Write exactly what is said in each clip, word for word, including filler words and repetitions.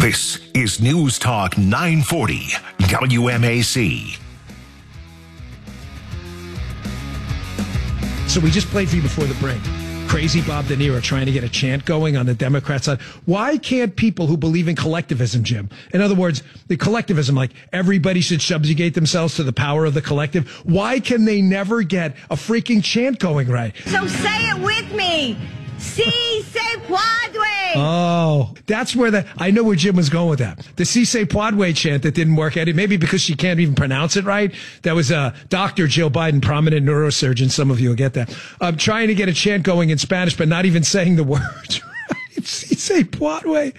This is News Talk nine forty W M A C. So we just played for you before the break. Crazy Bob De Niro trying to get a chant going on the Democrat side. Why can't people who believe in collectivism, Jim, in other words, the collectivism, like everybody should subjugate themselves to the power of the collective, why can they never get a freaking chant going right? So say it with me. Si se puede. Oh, that's where the, I know where Jim was going with that. The Si se puede chant that didn't work at it, maybe because she can't even pronounce it right. That was uh, Doctor Jill Biden, prominent neurosurgeon. Some of you will get that. Um, trying to get a chant going in Spanish, but not even saying the words right. Si se puede.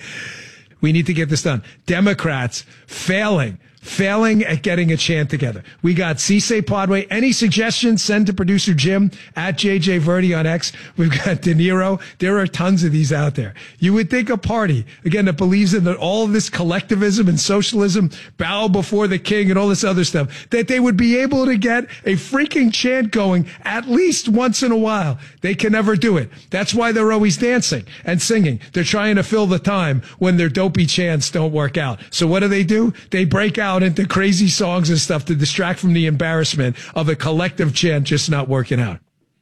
We need to get this done. Democrats failing. Failing at getting a chant together. We got Si se puede. Any suggestions, send to producer Jim at J J Verdi on X. We've got De Niro. There are tons of these out there. You would think a party, again, that believes in the, all of this collectivism and socialism, bow before the king and all this other stuff, that they would be able to get a freaking chant going at least once in a while. They can never do it. That's why they're always dancing and singing. They're trying to fill the time when their dopey chants don't work out. So what do they do? They break out into crazy songs and stuff to distract from the embarrassment of a collective chant just not working out.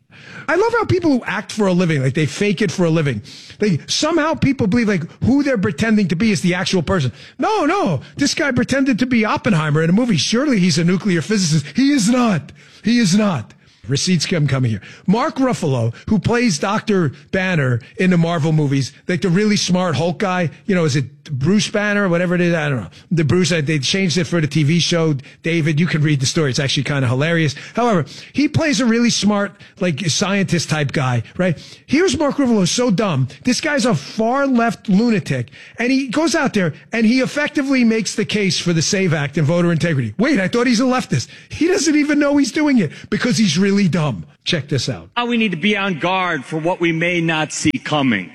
I love how people who act for a living, like they fake it for a living, they somehow people believe like who they're pretending to be is the actual person. No, no, this guy pretended to be Oppenheimer in a movie. Surely he's a nuclear physicist. He is not. He is not. Receipts come coming here. Mark Ruffalo, who plays Doctor Banner in the Marvel movies, like the really smart Hulk guy, you know, is it Bruce Banner or whatever it is? I don't know. The Bruce, they changed it for the T V show. David, you can read the story. It's actually kind of hilarious. However, he plays a really smart, like scientist type guy, right? Here's Mark Ruffalo, so dumb. This guy's a far left lunatic, and he goes out there and he effectively makes the case for the SAVE Act and voter integrity. Wait, I thought he's a leftist. He doesn't even know he's doing it because he's really dumb. Check this out. Now we need to be on guard for what we may not see coming.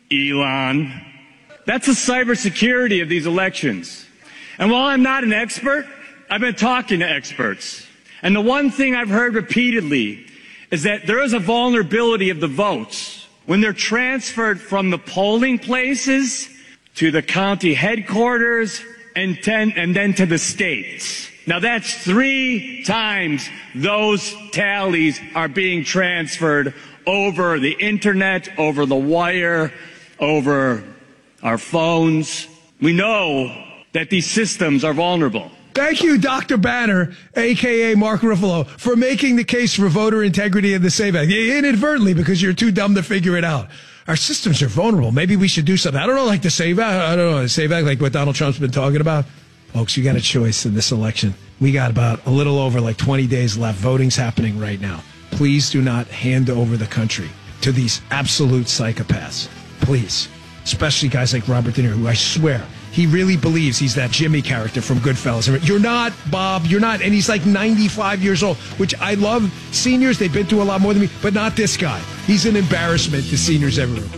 Elon. That's the cybersecurity of these elections. And while I'm not an expert, I've been talking to experts. And the one thing I've heard repeatedly is that there is a vulnerability of the votes when they're transferred from the polling places to the county headquarters and, ten, and then to the states. Now that's three times those tallies are being transferred over the internet, over the wire, over our phones. We know that these systems are vulnerable. Thank you, Doctor Banner, a k a. Mark Ruffalo, for making the case for voter integrity in the SAVE Act. Inadvertently, because you're too dumb to figure it out. Our systems are vulnerable. Maybe we should do something. I don't know, like the SAVE Act. I don't know, the SAVE Act, like what Donald Trump's been talking about. Folks, you got a choice in this election. We got about a little over like twenty days left. Voting's happening right now. Please do not hand over the country to these absolute psychopaths. Please. Especially guys like Robert De Niro, who I swear, he really believes he's that Jimmy character from Goodfellas. You're not, Bob. You're not. And he's like ninety-five years old, which I love seniors. They've been through a lot more than me, but not this guy. He's an embarrassment to seniors everywhere.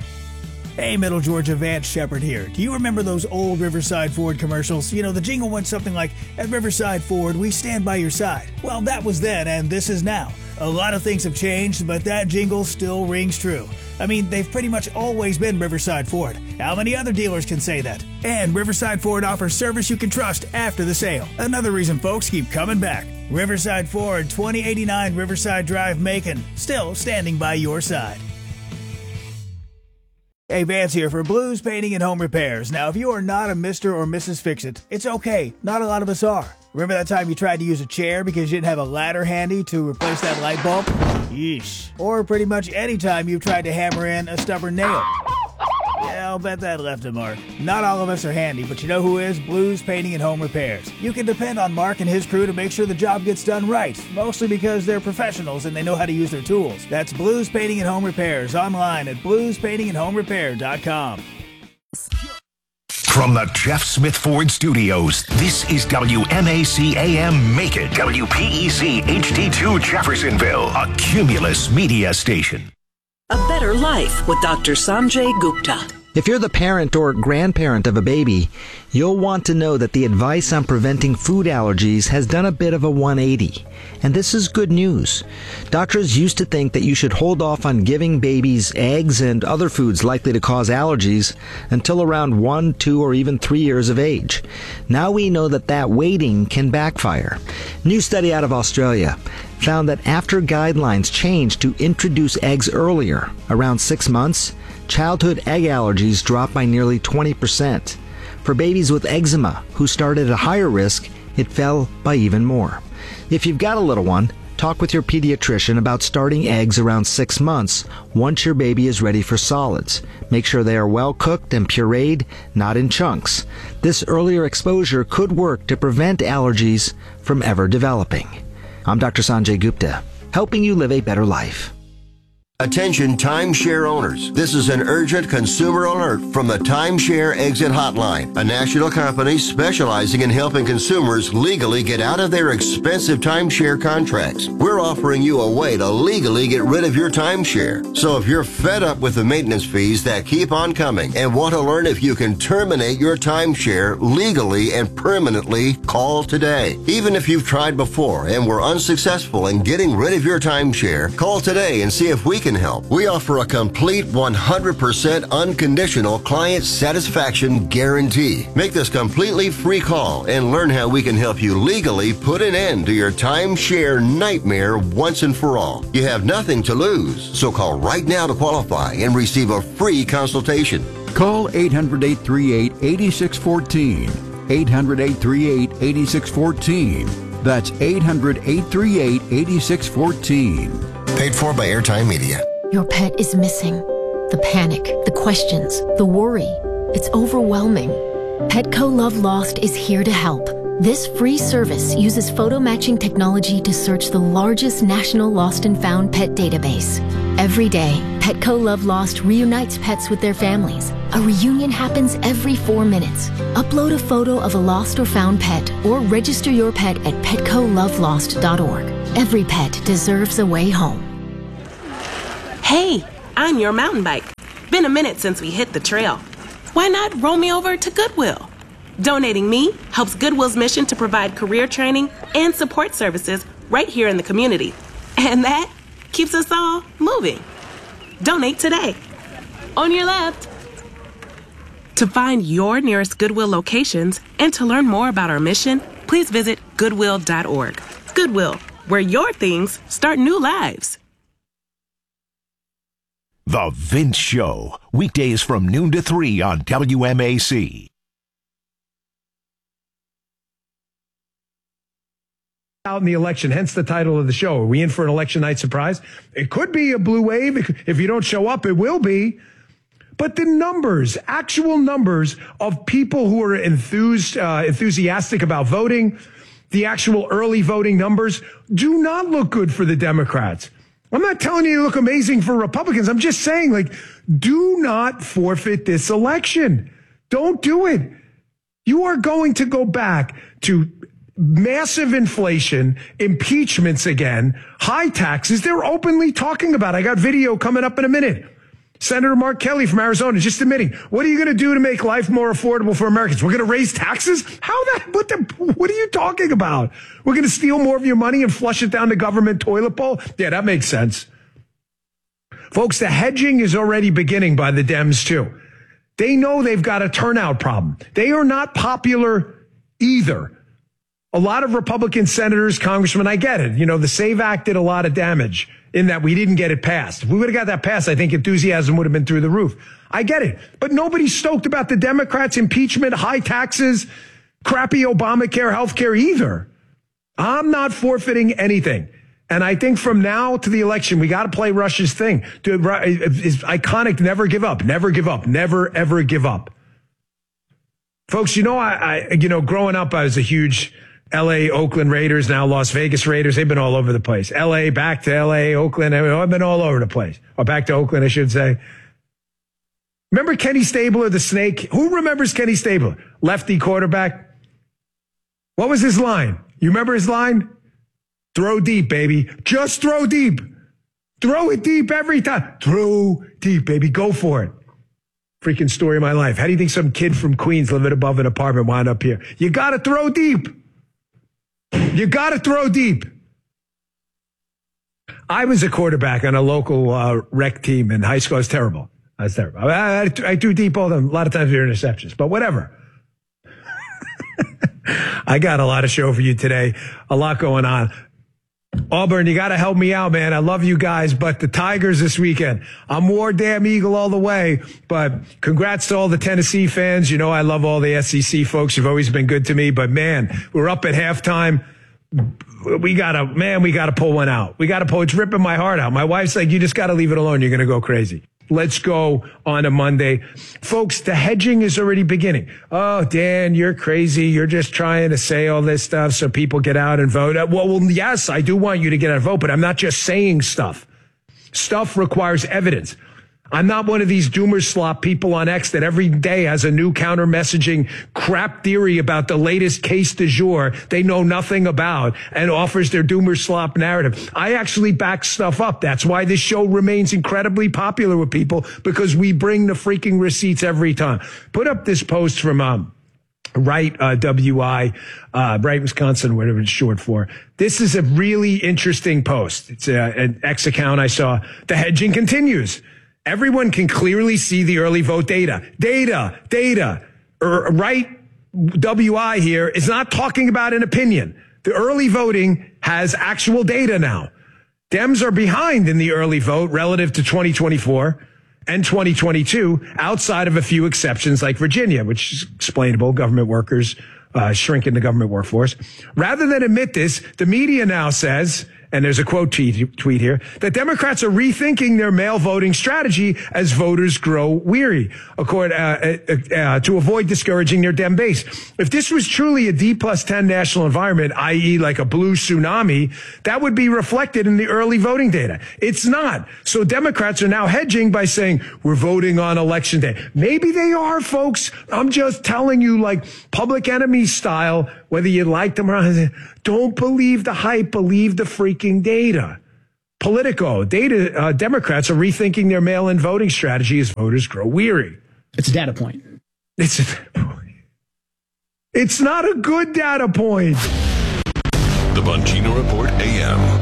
Hey, Middle Georgia, Vance Shepard here. Do you remember those old Riverside Ford commercials? You know, the jingle went something like, at Riverside Ford, we stand by your side. Well, that was then, and this is now. A lot of things have changed, but that jingle still rings true. I mean, they've pretty much always been Riverside Ford. How many other dealers can say that? And Riverside Ford offers service you can trust after the sale. Another reason folks keep coming back. Riverside Ford, twenty eighty-nine Riverside Drive, Macon. Still standing by your side. Hey, Vance here for Blues Painting and Home Repairs. Now, if you are not a Mister or Missus Fix-It, it's okay. Not a lot of us are. Remember that time you tried to use a chair because you didn't have a ladder handy to replace that light bulb? Yeesh. Or pretty much any time you've tried to hammer in a stubborn nail. Yeah, I'll bet that left a mark. Not all of us are handy, but you know who is? Blues Painting and Home Repairs. You can depend on Mark and his crew to make sure the job gets done right, mostly because they're professionals and they know how to use their tools. That's Blues Painting and Home Repairs, online at blues painting and home repair dot com. From the Jeff Smith Ford Studios, this is W M A C A M Macon, W P E C H D two Jeffersonville, a Cumulus media station. A better life with Doctor Sanjay Gupta. If you're the parent or grandparent of a baby, you'll want to know that the advice on preventing food allergies has done a bit of a one eighty. And this is good news. Doctors used to think that you should hold off on giving babies eggs and other foods likely to cause allergies until around one, two, or even three years of age. Now we know that that waiting can backfire. New study out of Australia found that after guidelines changed to introduce eggs earlier, around six months, childhood egg allergies dropped by nearly twenty percent. For babies with eczema who started at higher risk, it fell by even more. If you've got a little one, talk with your pediatrician about starting eggs around six months once your baby is ready for solids. Make sure they are well cooked and pureed, not in chunks. This earlier exposure could work to prevent allergies from ever developing. I'm Doctor Sanjay Gupta, helping you live a better life. Attention timeshare owners. This is an urgent consumer alert from the Timeshare Exit Hotline, a national company specializing in helping consumers legally get out of their expensive timeshare contracts. We're offering you a way to legally get rid of your timeshare. So if you're fed up with the maintenance fees that keep on coming and want to learn if you can terminate your timeshare legally and permanently, call today. Even if you've tried before and were unsuccessful in getting rid of your timeshare, call today and see if we can help. We offer a complete one hundred percent unconditional client satisfaction guarantee. Make this completely free call and learn how we can help you legally put an end to your timeshare nightmare once and for all. You have nothing to lose, so call right now to qualify and receive a free consultation. Call eight hundred, eight three eight, eight six one four. eight hundred, eight three eight, eight six one four. That's eight hundred, eight three eight, eight six one four. Paid for by Airtime Media. Your pet is missing. The panic, the questions, the worry. It's overwhelming. Petco Love Lost is here to help. This free service uses photo matching technology to search the largest national lost and found pet database. Every day, Petco Love Lost reunites pets with their families. A reunion happens every four minutes. Upload a photo of a lost or found pet or register your pet at petco love lost dot org. Every pet deserves a way home. Hey, I'm your mountain bike. Been a minute since we hit the trail. Why not roll me over to Goodwill? Donating me helps Goodwill's mission to provide career training and support services right here in the community. And that keeps us all moving. Donate today. On your left. To find your nearest Goodwill locations and to learn more about our mission, please visit goodwill dot org. Goodwill, where your things start new lives. The Vince Show, weekdays from noon to three on W M A C. Out in the election, hence the title of the show. Are we in for an election night surprise? It could be a blue wave. If you don't show up, it will be. But the numbers, actual numbers of people who are enthused, uh, enthusiastic about voting, the actual early voting numbers do not look good for the Democrats. I'm not telling you to look amazing for Republicans. I'm just saying, like, do not forfeit this election. Don't do it. You are going to go back to massive inflation, impeachments again, high taxes. They're openly talking about it. I got video coming up in a minute. Senator Mark Kelly from Arizona just admitting, what are you going to do to make life more affordable for Americans? We're going to raise taxes? How that, what the, what are you talking about? We're going to steal more of your money and flush it down the government toilet bowl? Yeah, that makes sense. Folks, the hedging is already beginning by the Dems too. They know they've got a turnout problem. They are not popular either. A lot of Republican senators, congressmen, I get it. You know, the SAVE Act did a lot of damage in that we didn't get it passed. If we would have got that passed, I think enthusiasm would have been through the roof. I get it. But nobody's stoked about the Democrats' impeachment, high taxes, crappy Obamacare, healthcare either. I'm not forfeiting anything. And I think from now to the election, we got to play Rush's thing. It's iconic, never give up, never give up, never, ever give up. Folks, you know, I, I you know, growing up, I was a huge L A, Oakland Raiders, now Las Vegas Raiders. They've been all over the place. L A, back to L A, Oakland. I mean, I've been all over the place. Or back to Oakland, I should say. Remember Kenny Stabler, the snake? Who remembers Kenny Stabler? Lefty quarterback. What was his line? You remember his line? Throw deep, baby. Just throw deep. Throw it deep every time. Throw deep, baby. Go for it. Freaking story of my life. How do you think some kid from Queens living above an apartment wound up here? You got to throw deep. You got to throw deep. I was a quarterback on a local uh, rec team in high school. I was terrible. I was terrible. I, I, I threw deep all the, a lot of times they're interceptions, but whatever. I got a lot of show for you today. A lot going on. Auburn, you got to help me out, man. I love you guys, but the Tigers this weekend. I'm War Damn Eagle all the way, but congrats to all the Tennessee fans. You know I love all the S E C folks. You've always been good to me, but man, we're up at halftime. We got to, man, we got to pull one out. We got to pull, it's ripping my heart out. My wife's like, you just got to leave it alone. You're going to go crazy. Let's go on a Monday. Folks, the hedging is already beginning. Oh, Dan, you're crazy. You're just trying to say all this stuff so people get out and vote. Well, well, yes, I do want you to get out and vote, but I'm not just saying stuff. Stuff requires evidence. I'm not one of these doomer slop people on X that every day has a new counter messaging crap theory about the latest case du jour they know nothing about and offers their doomer slop narrative. I actually back stuff up. That's why this show remains incredibly popular with people, because we bring the freaking receipts every time. Put up this post from um, Right uh, W I, uh, Right Wisconsin, whatever it's short for. This is a really interesting post. It's a, an X account I saw. The hedging continues. Everyone can clearly see the early vote data. Data, data. Er, right W I here is not talking about an opinion. The early voting has actual data now. Dems are behind in the early vote relative to twenty twenty-four and twenty twenty-two, outside of a few exceptions like Virginia, which is explainable. Government workers uh, shrinking the government workforce. Rather than admit this, the media now says, and there's a quote tweet, tweet here, that Democrats are rethinking their mail voting strategy as voters grow weary, according, uh, uh, uh, to avoid discouraging their Dem base. If this was truly a D plus ten national environment, that is like a blue tsunami, that would be reflected in the early voting data. It's not. So Democrats are now hedging by saying, we're voting on election day. Maybe they are, folks. I'm just telling you, like Public Enemy style, whether you like them or not. Don't believe the hype, believe the freaking data. Politico, data, uh, Democrats are rethinking their mail-in voting strategy as voters grow weary. It's a data point. It's a data point. It's not a good data point. The Bongino Report A M.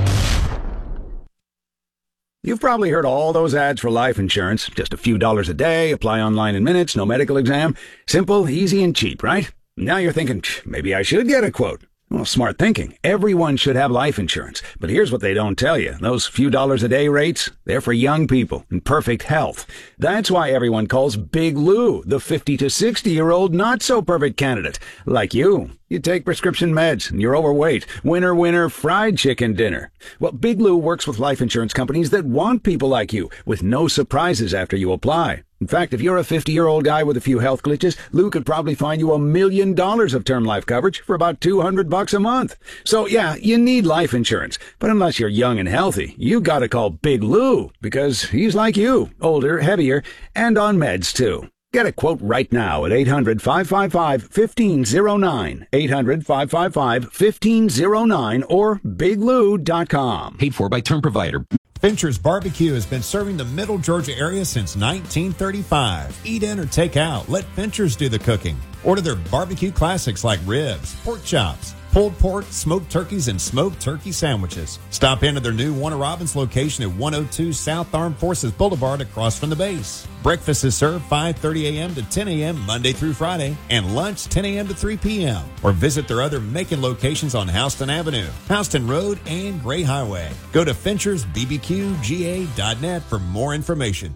You've probably heard all those ads for life insurance. Just a few dollars a day, apply online in minutes, no medical exam. Simple, easy, and cheap, right? Now you're thinking, maybe I should get a quote. Well, smart thinking. Everyone should have life insurance. But here's what they don't tell you. Those few dollars a day rates, they're for young people in perfect health. That's why everyone calls Big Lou the fifty to sixty-year-old not-so-perfect candidate. Like you. You take prescription meds and you're overweight. Winner, winner, fried chicken dinner. Well, Big Lou works with life insurance companies that want people like you, with no surprises after you apply. In fact, if you're a fifty-year-old guy with a few health glitches, Lou could probably find you a million dollars of term life coverage for about two hundred bucks a month. So yeah, you need life insurance. But unless you're young and healthy, you gotta call Big Lou, because he's like you, older, heavier, and on meds too. Get a quote right now at eight hundred, five five five, one five zero nine, eight hundred, five five five, one five zero nine, or big lou dot com. Paid for by Term Provider. Fincher's Barbecue has been serving the Middle Georgia area since nineteen thirty-five. Eat in or take out. Let Fincher's do the cooking. Order their barbecue classics like ribs, pork chops, pulled pork, smoked turkeys, and smoked turkey sandwiches. Stop in at their new Warner Robins location at one oh two South Armed Forces Boulevard across from the base. Breakfast is served five thirty a.m. to ten a.m. Monday through Friday, and lunch ten a.m. to three p.m. Or visit their other Macon locations on Houston Avenue, Houston Road, and Gray Highway. Go to Finchers B B Q G A dot net for more information.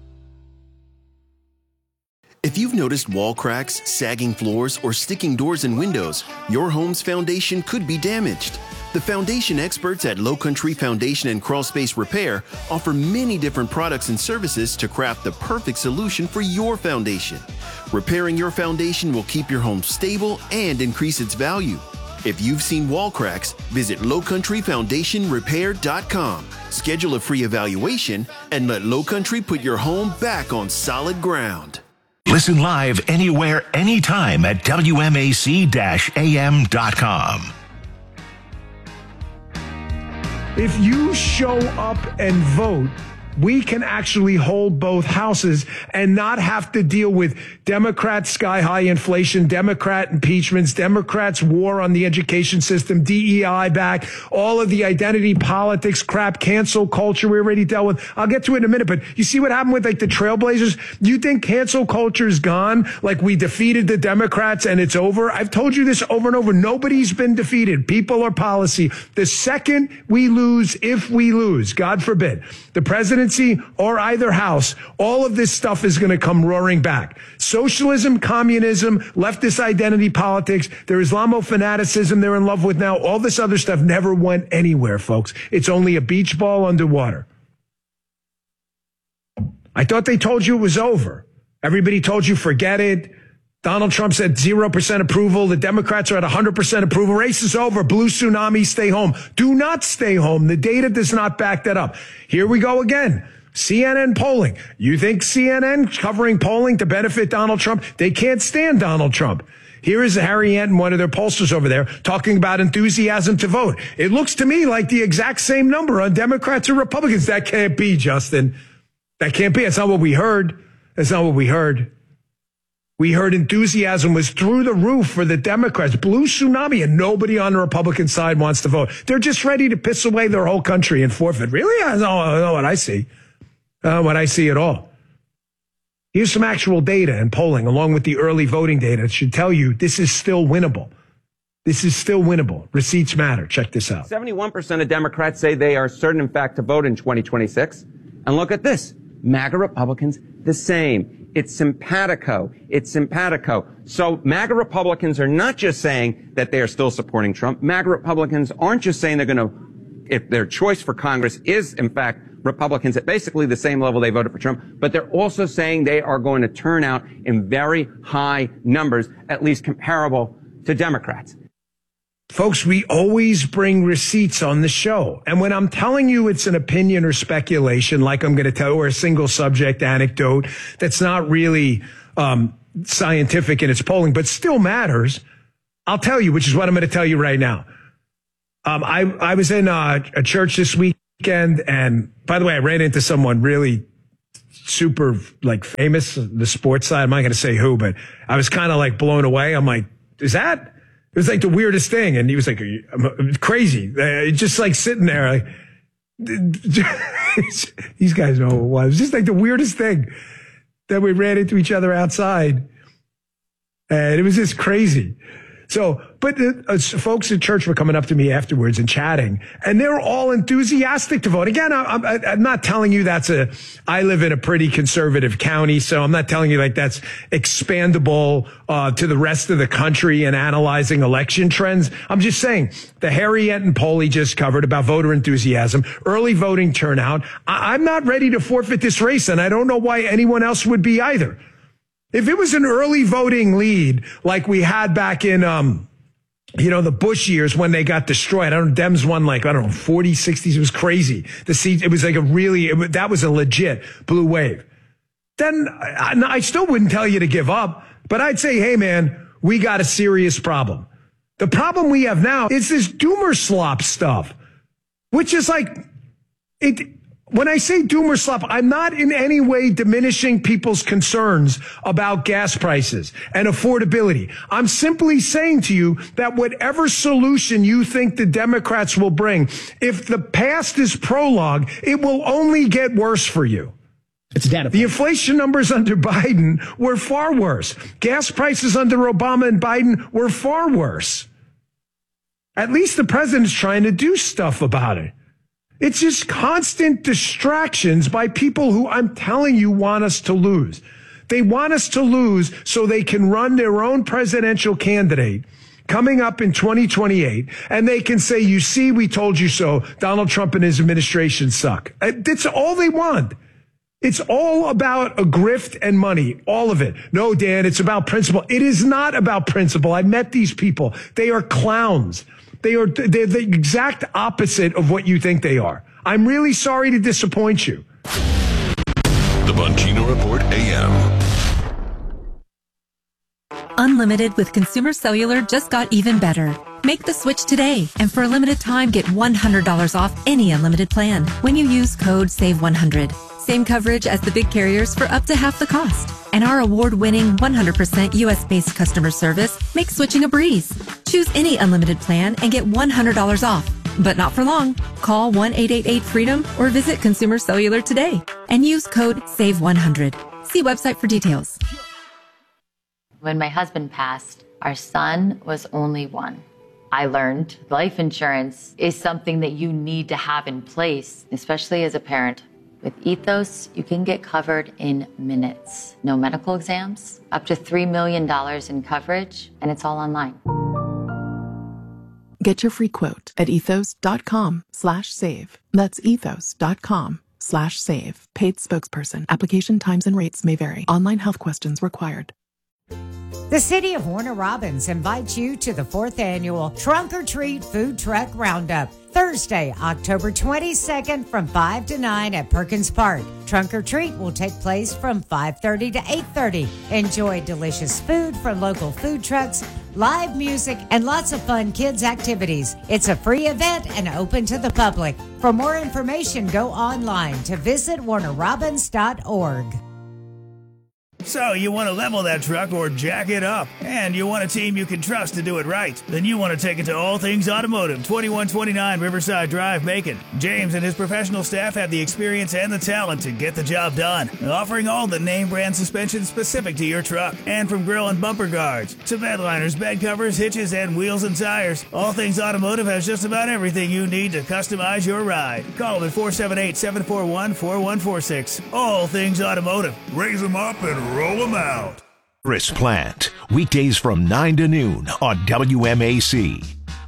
If you've noticed wall cracks, sagging floors, or sticking doors and windows, your home's foundation could be damaged. The foundation experts at Low Country Foundation and Crawl Space Repair offer many different products and services to craft the perfect solution for your foundation. Repairing your foundation will keep your home stable and increase its value. If you've seen wall cracks, visit low country foundation repair dot com. Schedule a free evaluation and let Low Country put your home back on solid ground. Listen live anywhere, anytime at W M A C A M dot com. If you show up and vote, we can actually hold both houses and not have to deal with Democrat sky-high inflation, Democrat impeachments, Democrats' war on the education system, D E I back, all of the identity politics crap, cancel culture we already dealt with. I'll get to it in a minute, but you see what happened with like the Trailblazers? You think cancel culture is gone? Like we defeated the Democrats and it's over? I've told you this over and over. Nobody's been defeated. People or policy. The second we lose, if we lose, God forbid, the presidency or either house, all of this stuff is going to come roaring back. Socialism, communism, leftist identity politics, their Islamo-fanaticism they're in love with now, all this other stuff never went anywhere, folks. It's only a beach ball underwater. I thought they told you it was over. Everybody told you forget it. Donald Trump said zero percent approval. The Democrats are at one hundred percent approval. Race is over. Blue tsunami, stay home. Do not stay home. The data does not back that up. Here we go again. C N N polling. You think C N N covering polling to benefit Donald Trump? They can't stand Donald Trump. Here is Harry Anton, one of their pollsters over there, talking about enthusiasm to vote. It looks to me like the exact same number on Democrats or Republicans. That can't be, Justin. That can't be. That's not what we heard. That's not what we heard. We heard enthusiasm was through the roof for the Democrats. Blue tsunami, and nobody on the Republican side wants to vote. They're just ready to piss away their whole country and forfeit. Really? I know, I know what I see. I know what I see at all. Here's some actual data and polling, along with the early voting data, that should tell you this is still winnable. This is still winnable. Receipts matter. Check this out. seventy-one percent of Democrats say they are certain, in fact, to vote in twenty twenty-six. And look at this. MAGA Republicans, the same. It's simpatico. It's simpatico. So MAGA Republicans are not just saying that they are still supporting Trump. MAGA Republicans aren't just saying they're going to, if their choice for Congress is, in fact, Republicans at basically the same level they voted for Trump, but they're also saying they are going to turn out in very high numbers, at least comparable to Democrats. Folks, we always bring receipts on the show. And when I'm telling you it's an opinion or speculation, like I'm going to tell, or a single subject anecdote that's not really um, scientific in its polling, but still matters, I'll tell you, which is what I'm going to tell you right now. Um, I, I was in uh, a church this weekend, and by the way, I ran into someone really super like famous, the sports side. I'm not going to say who, but I was kind of like blown away. I'm like, is that? It was like the weirdest thing. And he was like, I'm crazy. Uh, just like sitting there. Like, these guys know what it was. Just like the weirdest thing that we ran into each other outside. And it was just crazy. So, but uh, folks at church were coming up to me afterwards and chatting, and they were all enthusiastic to vote. Again, I, I'm, I'm not telling you that's a, I live in a pretty conservative county, so I'm not telling you like that's expandable uh, to the rest of the country and analyzing election trends. I'm just saying the Harry Anton poll he just covered about voter enthusiasm, early voting turnout. I, I'm not ready to forfeit this race, and I don't know why anyone else would be either. If it was an early voting lead like we had back in, um, you know, the Bush years when they got destroyed, I don't know, Dems won like, I don't know, forty, sixties. It was crazy. The seat, it was like a really, it, that was a legit blue wave. Then I, I still wouldn't tell you to give up, but I'd say, hey man, we got a serious problem. The problem we have now is this doomer slop stuff, which is like, it, when I say doomer slop, I'm not in any way diminishing people's concerns about gas prices and affordability. I'm simply saying to you that whatever solution you think the Democrats will bring, if the past is prologue, it will only get worse for you. It's data. The inflation numbers under Biden were far worse. Gas prices under Obama and Biden were far worse. At least the president's trying to do stuff about it. It's just constant distractions by people who I'm telling you want us to lose. They want us to lose so they can run their own presidential candidate coming up in twenty twenty-eight, and they can say, you see, we told you so. Donald Trump and his administration suck. That's all they want. It's all about a grift and money, all of it. No, Dan, it's about principle. It is not about principle. I met these people. They are clowns. They are they're the exact opposite of what you think they are. I'm really sorry to disappoint you. The Bongino Report A M. Unlimited with Consumer Cellular just got even better. Make the switch today, and for a limited time, get one hundred dollars off any unlimited plan when you use code save one hundred. same coverage as the big carriers for up to half the cost. And our award-winning one hundred percent U S-based customer service makes switching a breeze. Choose any unlimited plan and get one hundred dollars off. But not for long. Call one eight eight eight freedom or visit Consumer Cellular today and use code save one hundred. See website for details. When my husband passed, our son was only one. I learned life insurance is something that you need to have in place, especially as a parent. With Ethos, you can get covered in minutes. No medical exams, up to three million dollars in coverage, and it's all online. Get your free quote at ethos.com slash save. That's ethos.com slash save. Paid spokesperson. Application times and rates may vary. Online health questions required. The City of Warner Robins invites you to the fourth annual Trunk or Treat Food Truck Roundup, Thursday, October twenty-second from five to nine at Perkins Park. Trunk or Treat will take place from five thirty to eight thirty. Enjoy delicious food from local food trucks, live music, and lots of fun kids' activities. It's a free event and open to the public. For more information, go online to visit warner robins dot org. So you want to level that truck or jack it up, and you want a team you can trust to do it right. Then you want to take it to All Things Automotive, twenty-one twenty-nine Riverside Drive, Macon. James and his professional staff have the experience and the talent to get the job done, offering all the name brand suspension specific to your truck. And from grill and bumper guards to bed liners, bed covers, hitches, and wheels and tires, All Things Automotive has just about everything you need to customize your ride. Call them at four seven eight, seven four one, four one four six. All Things Automotive. Raise them up and roll them out. Chris Plant, weekdays from nine to noon on W M A C.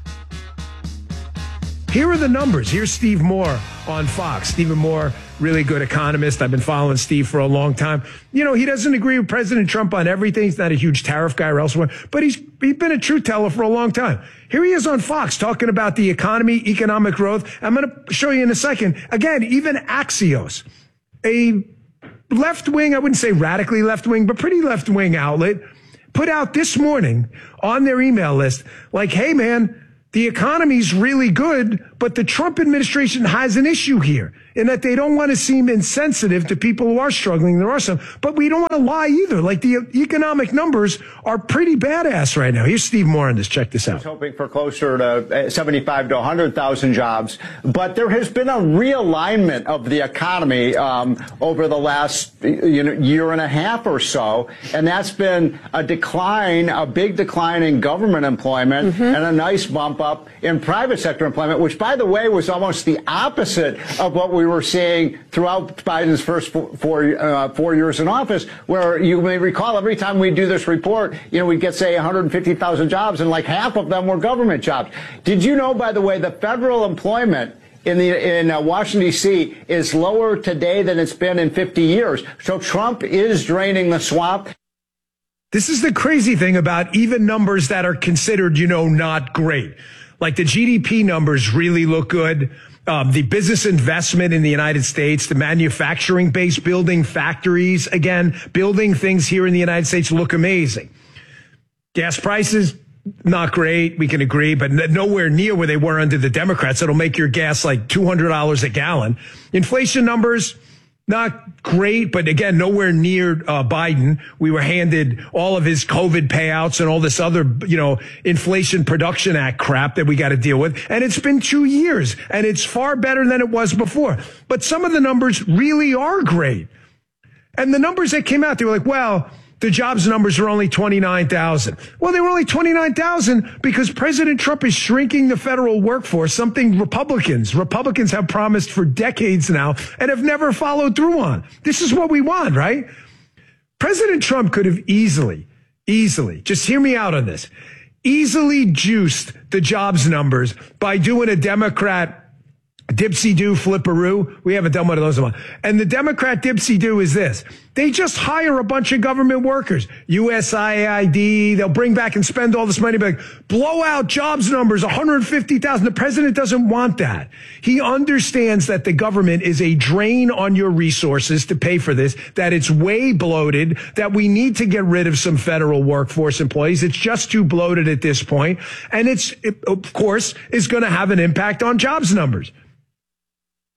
Here are the numbers. Here's Steve Moore on Fox. Stephen Moore, really good economist. I've been following Steve for a long time. You know, he doesn't agree with President Trump on everything. He's not a huge tariff guy or elsewhere, but he's he's been a truth teller for a long time. Here he is on Fox talking about the economy, economic growth. I'm going to show you in a second. Again, even Axios, a left-wing, I wouldn't say radically left-wing, but pretty left-wing outlet, put out this morning on their email list, like, hey, man, the economy's really good, but the Trump administration has an issue here in that they don't want to seem insensitive to people who are struggling. There are some, but we don't want to lie either. Like, the economic numbers are pretty badass right now. Here's Steve Moore on this. Check this out. I was hoping for closer to seventy-five to one hundred thousand jobs, but there has been a realignment of the economy um, over the last you know, year and a half or so, and that's been a decline, a big decline in government employment, mm-hmm. and a nice bump up in private sector employment, which, by the way, was almost the opposite of what we were seeing throughout Biden's first four, four, uh, four years in office, where you may recall every time we do this report, you know, we'd get, say, one hundred fifty thousand jobs, and like half of them were government jobs. Did you know, by the way, the federal employment in the in uh, Washington, D C is lower today than it's been in fifty years? So Trump is draining the swamp. This is the crazy thing about even numbers that are considered, you know, not great. Like the G D P numbers really look good. Um, the business investment in the United States, the manufacturing base, building factories, again, building things here in the United States look amazing. Gas prices, not great. We can agree, but nowhere near where they were under the Democrats. It'll make your gas like two hundred dollars a gallon. Inflation numbers, not great, but again, nowhere near uh, Biden. We were handed all of his COVID payouts and all this other, you know, Inflation Production Act crap that we got to deal with. And it's been two years, and it's far better than it was before. But some of the numbers really are great. And the numbers that came out, they were like, well, the jobs numbers are only twenty-nine thousand. Well, they were only twenty-nine thousand because President Trump is shrinking the federal workforce, something Republicans, Republicans have promised for decades now and have never followed through on. This is what we want, right? President Trump could have easily, easily, just hear me out on this, easily juiced the jobs numbers by doing a Democrat dipsy-do flipperoo. We haven't done one of those in a while. And the Democrat dipsy-do is this. They just hire a bunch of government workers. U S I I D, they'll bring back and spend all this money, but like, blow out jobs numbers, one hundred fifty thousand. The president doesn't want that. He understands that the government is a drain on your resources to pay for this, that it's way bloated, that we need to get rid of some federal workforce employees. It's just too bloated at this point. And it's, it, of course, is going to have an impact on jobs numbers.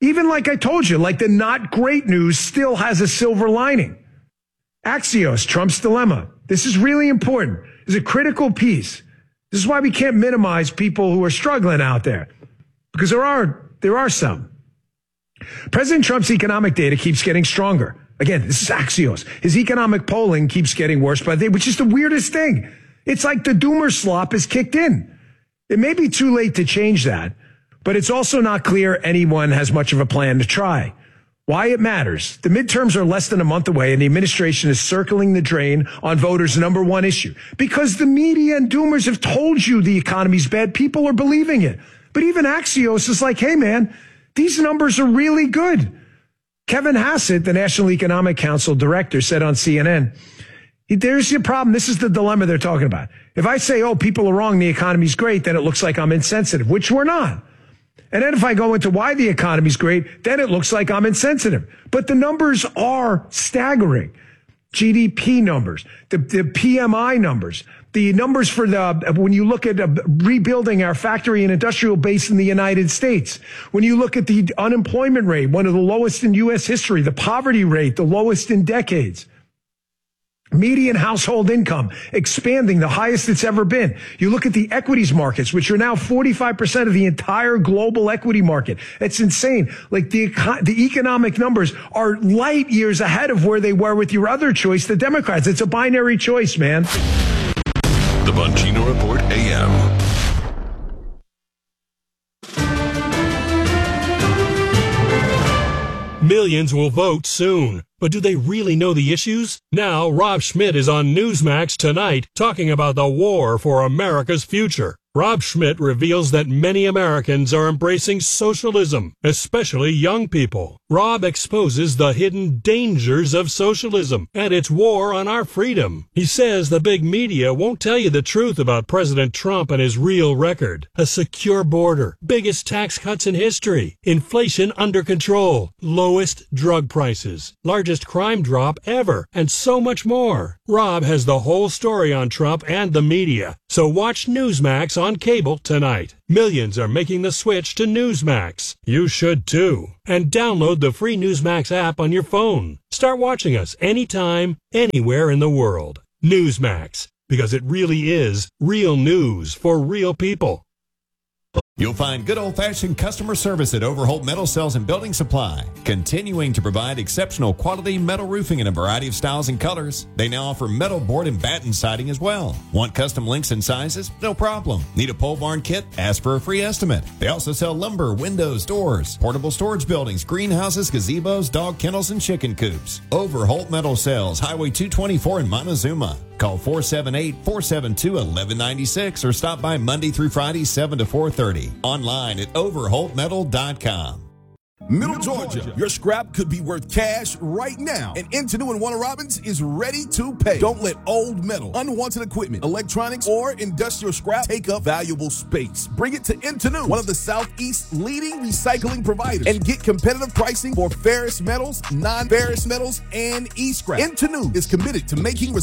Even like I told you, like the not great news still has a silver lining. Axios, Trump's dilemma. This is really important. It's a critical piece. This is why we can't minimize people who are struggling out there, because there are there are some. President Trump's economic data keeps getting stronger. Again, this is Axios. His economic polling keeps getting worse by the day, which is the weirdest thing. It's like the doomer slop is kicked in. It may be too late to change that, but it's also not clear anyone has much of a plan to try. Why it matters. The midterms are less than a month away, and the administration is circling the drain on voters' number one issue. Because the media and doomers have told you the economy's bad, people are believing it. But even Axios is like, hey, man, these numbers are really good. Kevin Hassett, the National Economic Council director, said on C N N, there's your problem. This is the dilemma they're talking about. If I say, oh, people are wrong, the economy's great, then it looks like I'm insensitive, which we're not. And then if I go into why the economy's great, then it looks like I'm insensitive. But the numbers are staggering. G D P numbers, the, the P M I numbers, the numbers for the, when you look at uh, rebuilding our factory and industrial base in the United States, when you look at the unemployment rate, one of the lowest in U S history, the poverty rate, the lowest in decades. Median household income expanding, the highest it's ever been. You look at the equities markets, which are now forty-five percent of the entire global equity market. It's insane. Like the, the economic numbers are light years ahead of where they were with your other choice, the Democrats. It's a binary choice, man. The Bongino Report A M. Millions will vote soon, but do they really know the issues? Now, Rob Schmidt is on Newsmax tonight talking about the war for America's future. Rob Schmidt reveals that many Americans are embracing socialism, especially young people. Rob exposes the hidden dangers of socialism and its war on our freedom. He says the big media won't tell you the truth about President Trump and his real record. A secure border, biggest tax cuts in history, inflation under control, lowest drug prices, largest crime drop ever, and so much more. Rob has the whole story on Trump and the media, so watch Newsmax on cable tonight. Millions are making the switch to Newsmax. You should too. And download the free Newsmax app on your phone. Start watching us anytime, anywhere in the world. Newsmax, because it really is real news for real people. You'll find good old-fashioned customer service at Overholt Metal Sales and Building Supply, continuing to provide exceptional quality metal roofing in a variety of styles and colors. They now offer metal board and batten siding as well. Want custom links and sizes? No problem. Need a pole barn kit? Ask for a free estimate. They also sell lumber, windows, doors, portable storage buildings, greenhouses, gazebos, dog kennels, and chicken coops. Overholt Metal Sales, Highway two twenty-four in Montezuma. Call four seven eight, four seven two, one one nine six or stop by Monday through Friday, seven to four thirty. Online at overholt metal dot com. Middle Georgia, your scrap could be worth cash right now, and Intenu and Warner Robins is ready to pay. Don't let old metal, unwanted equipment, electronics, or industrial scrap take up valuable space. Bring it to Intenu, one of the Southeast's leading recycling providers, and get competitive pricing for ferrous metals, non-ferrous metals, and e-scrap. Intenu is committed to making